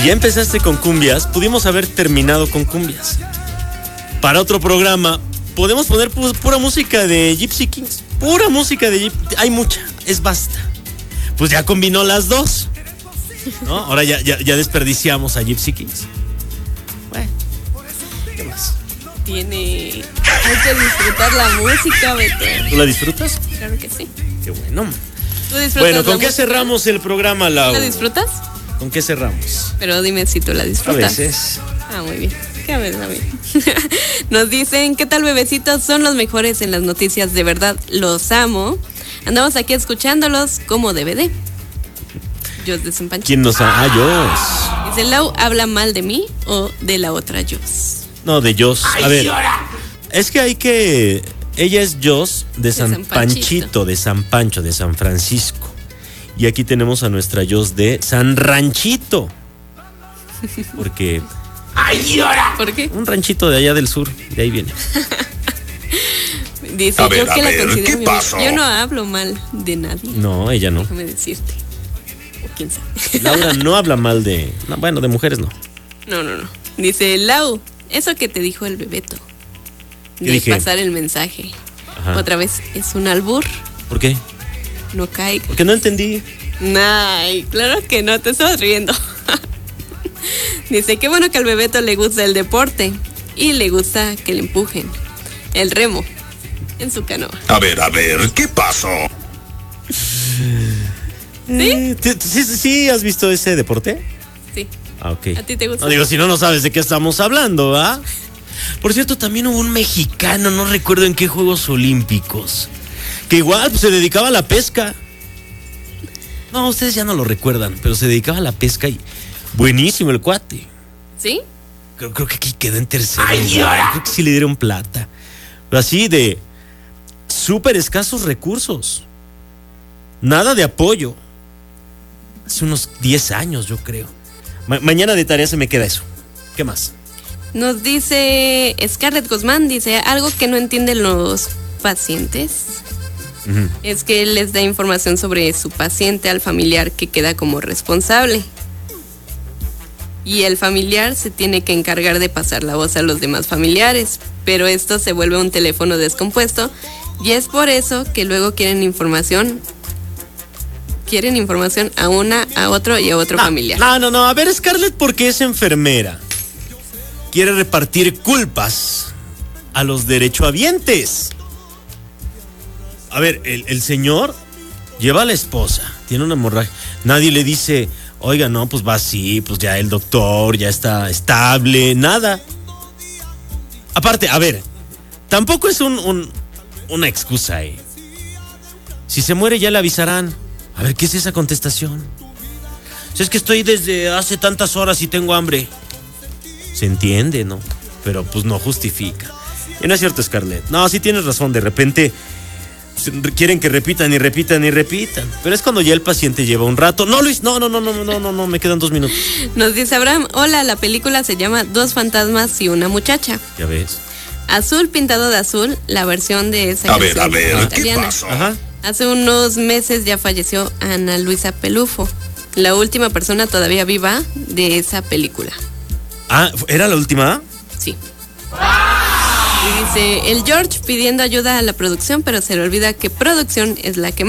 Si ya empezaste con cumbias, pudimos haber terminado con cumbias. Para otro programa, podemos poner pura música de Gypsy Kings. Pura música de Gypsy. Hay mucha, es basta. Pues ya combinó las dos, ¿no? Ahora ya desperdiciamos a Gypsy Kings. Bueno, ¿qué más? Hay que disfrutar la música, Beto. ¿Tú la disfrutas? Claro que sí. Qué bueno. ¿Tú disfrutas Bueno, ¿con la qué música? cerramos el programa, Lau? ¿La disfrutas? ¿Con qué cerramos? Pero dime si tú la A disfrutas. veces. Ah, muy bien. A ver. Nos dicen, ¿qué tal, bebecitos? Son los mejores en las noticias, de verdad, los amo. Andamos aquí escuchándolos como DVD. Jos de San Pancho. ¿Quién nos ha...? Ah, Jos. Dice, Lau, ¿habla mal de mí o de la otra Jos? No, de Jos. A ver, es que hay que... Ella es Jos de San Panchito, de San Pancho, de San Francisco. Y aquí tenemos a nuestra Jos de San Ranchito. Porque... ¿Por qué? Un ranchito de allá del sur, de ahí viene. Dice, yo que la considero mi amiga. Yo no hablo mal de nadie. No, ella no. Déjame decirte. O quién sabe. Laura no habla mal de... No, bueno, de mujeres no. No. Dice, Lau, eso que te dijo el Bebeto. De dije? pasar el mensaje. Ajá. Otra vez, ¿es un albur? ¿Por qué? No caiga. Porque no entendí. Ay, claro que no, te estabas riendo. Dice, qué bueno que al Bebeto le gusta el deporte y le gusta que le empujen el remo en su canoa. A ver, ¿qué pasó? ¿Sí? ¿Has visto ese deporte? Sí. Ah, ok. ¿A ti te gusta? No digo, si no sabes de qué estamos hablando, ¿ah? Por cierto, también hubo un mexicano, no recuerdo en qué Juegos Olímpicos, que igual pues, se dedicaba a la pesca. No, ustedes ya no lo recuerdan, pero se dedicaba a la pesca y buenísimo el cuate. ¿Sí? Creo que aquí quedó en tercero. Creo que sí le dieron plata. Pero así de súper escasos recursos. Nada de apoyo. Hace unos 10 años, yo creo. Mañana de tarea se me queda eso. ¿Qué más? Nos dice Scarlett Guzmán, dice, algo que no entienden los pacientes es que les da información sobre su paciente al familiar que queda como responsable. Y el familiar se tiene que encargar de pasar la voz a los demás familiares, pero esto se vuelve un teléfono descompuesto y es por eso que luego quieren información a una, a otro y a otro familiar. No, a ver, Scarlett, porque es enfermera, quiere repartir culpas a los derechohabientes. A ver, el señor lleva a la esposa, tiene una hemorragia, nadie le dice, oiga, no, pues va así, pues ya el doctor ya está estable, nada. Aparte, a ver, tampoco es una excusa, Si se muere ya le avisarán. A ver, ¿qué es esa contestación? Si es que estoy desde hace tantas horas y tengo hambre. Se entiende, ¿no? Pero pues no justifica. Y no es cierto, Scarlett. No, sí tienes razón, de repente quieren que repitan. Pero es cuando ya el paciente lleva un rato. No, Luis, no, me quedan 2 minutos. Nos dice Abraham, hola, la película se llama Dos fantasmas y una muchacha. Ya ves. Azul pintado de azul, la versión de esa canción ¿qué pasó? Ajá. Hace unos meses ya falleció Ana Luisa Pelufo, la última persona todavía viva de esa película. Ah, ¿era la última? Sí. Y dice, el George pidiendo ayuda a la producción, pero se le olvida que producción es la que